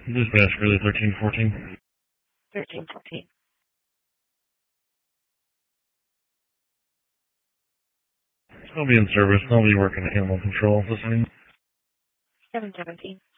Dispatch, really 1314. 1314. I'll be in service. I'll be working animal control. Listening. 717.